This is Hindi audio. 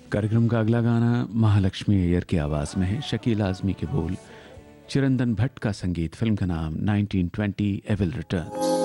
कार्यक्रम का अगला गाना महालक्ष्मी अय्यर की आवाज़ में है। शकील आज़मी के बोल, चिरंतन भट्ट का संगीत, फिल्म का नाम 1920 एविल रिटर्न्स।